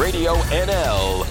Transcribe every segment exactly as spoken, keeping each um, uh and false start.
Radio N L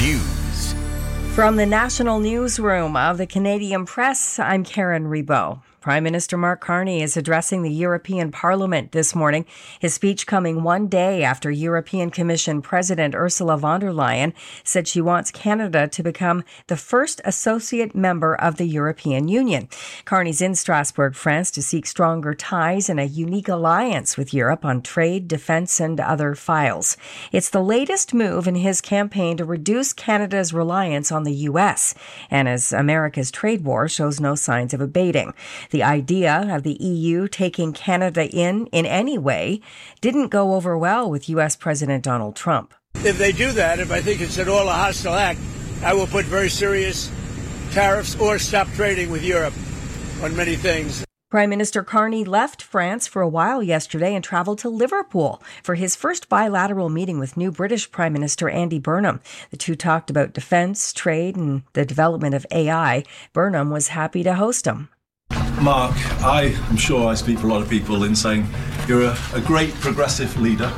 News. From the National Newsroom of the Canadian Press, I'm Karen Reboux. Prime Minister Mark Carney is addressing the European Parliament this morning. His speech coming one day after European Commission President Ursula von der Leyen said she wants Canada to become the first associate member of the European Union. Carney's in Strasbourg, France, to seek stronger ties and a unique alliance with Europe on trade, defence and other files. It's the latest move in his campaign to reduce Canada's reliance on the U S, and as America's trade war shows no signs of abating. The idea of the E U taking Canada in in any way didn't go over well with U S President Donald Trump. If they do that, if I think it's at all a hostile act, I will put very serious tariffs or stop trading with Europe on many things. Prime Minister Carney left France for a while yesterday and traveled to Liverpool for his first bilateral meeting with new British Prime Minister Andy Burnham. The two talked about defence, trade and the development of A I. Burnham was happy to host him. Mark, I am sure I speak for a lot of people in saying you're a, a great progressive leader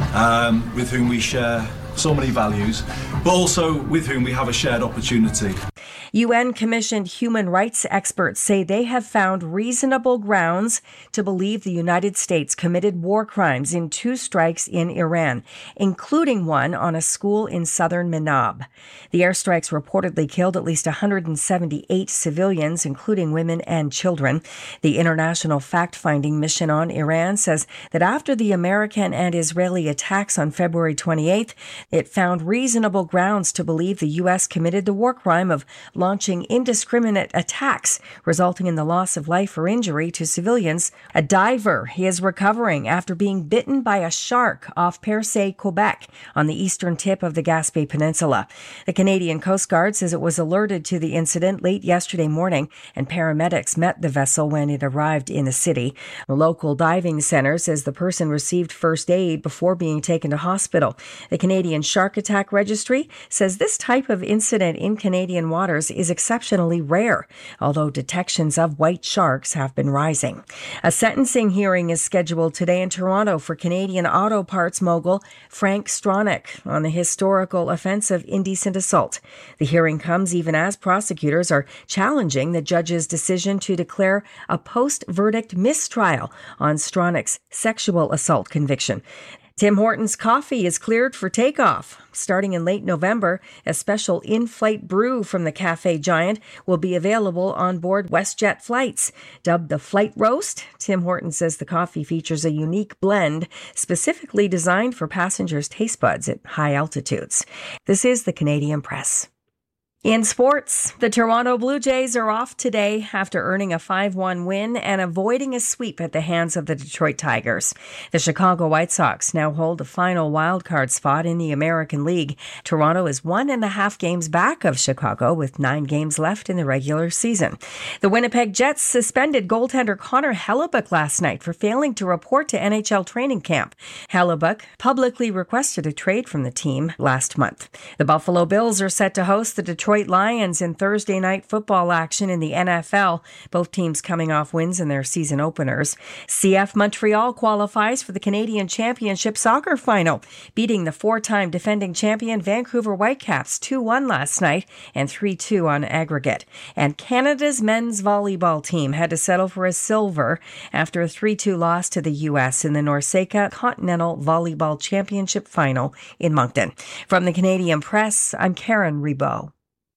um, with whom we share so many values, but also with whom we have a shared opportunity. U N-commissioned human rights experts say they have found reasonable grounds to believe the United States committed war crimes in two strikes in Iran, including one on a school in southern Manab. The airstrikes reportedly killed at least one hundred seventy-eight civilians, including women and children. The International Fact-Finding Mission on Iran says that after the American and Israeli attacks on February twenty-eighth, it found reasonable grounds to believe the U S committed the war crime of launching indiscriminate attacks, resulting in the loss of life or injury to civilians. A diver is recovering after being bitten by a shark off Percé, Quebec, on the eastern tip of the Gaspé Peninsula. The Canadian Coast Guard says it was alerted to the incident late yesterday morning, and paramedics met the vessel when it arrived in the city. The local diving center says the person received first aid before being taken to hospital. The Canadian Shark Attack Registry says this type of incident in Canadian waters is exceptionally rare, although detections of white sharks have been rising. A sentencing hearing is scheduled today in Toronto for Canadian auto parts mogul Frank Stronach on the historical offence of indecent assault. The hearing comes even as prosecutors are challenging the judge's decision to declare a post-verdict mistrial on Stronach's sexual assault conviction. Tim Hortons coffee is cleared for takeoff. Starting in late November, a special in-flight brew from the cafe giant will be available on board WestJet flights. Dubbed the Flight Roast, Tim Hortons says the coffee features a unique blend specifically designed for passengers' taste buds at high altitudes. This is the Canadian Press. In sports, the Toronto Blue Jays are off today after earning a five one win and avoiding a sweep at the hands of the Detroit Tigers. The Chicago White Sox now hold the final wildcard spot in the American League. Toronto is one and a half games back of Chicago with nine games left in the regular season. The Winnipeg Jets suspended goaltender Connor Hellebuyck last night for failing to report to N H L training camp. Hellebuyck publicly requested a trade from the team last month. The Buffalo Bills are set to host the Detroit Lions in Thursday night football action in the N F L, both teams coming off wins in their season openers. C F Montreal qualifies for the Canadian Championship Soccer Final, beating the four-time defending champion Vancouver Whitecaps two one last night and three two on aggregate. And Canada's men's volleyball team had to settle for a silver after a three two loss to the U S in the NORCECA Continental Volleyball Championship Final in Moncton. From the Canadian Press, I'm Karen Reboux.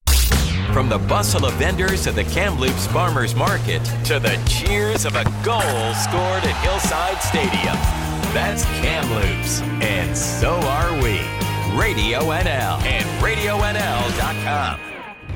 From the bustle of vendors at the Kamloops Farmers Market to the cheers of a goal scored at Hillside Stadium. That's Kamloops, and so are we. Radio N L and radio N L dot com.